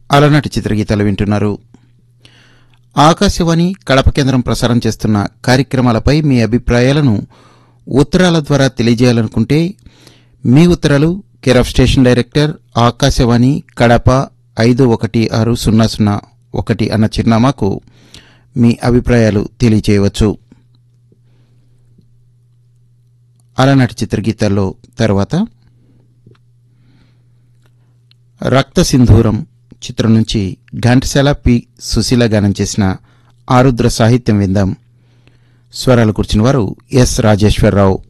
అలనాటి చిత్రగీతాలు వింటున్నారు. ఆకాశవాణి కడప కేంద్రం ప్రసారం చేస్తున్న కార్యక్రమాలపై మీ అభిప్రాయాలను ఉత్తరాల ద్వారా తెలియజేయాలనుకుంటే మీ ఉత్తరాలు care of station director Akashvani Kadapa 516001 అన్న చిరునామాకు మీ అభిప్రాయాలు తెలియజేయవచ్చు. అలనాటి చిత్రగీతాల్లో తర్వాత రక్త సింధూరం చిత్రం నుంచి ఘంటసాల పి సుశీల గానం చేసిన ఆరుద్ర సాహిత్యం విందాం. స్వరాలు కూర్చున్న వారు ఎస్ రాజేశ్వరరావు.